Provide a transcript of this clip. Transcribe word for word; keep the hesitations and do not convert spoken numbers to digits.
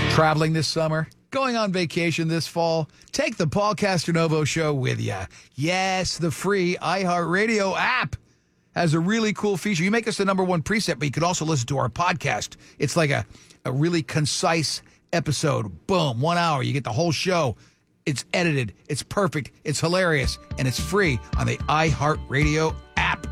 Traveling this summer? Going on vacation this fall? Take the Paul Castronovo Show with you. Yes, the free iHeartRadio app has a really cool feature. You make us the number one preset, but you could also listen to our podcast. It's like a, a really concise episode. Boom, one hour. You get the whole show. It's edited. It's perfect. It's hilarious. And it's free on the iHeartRadio app.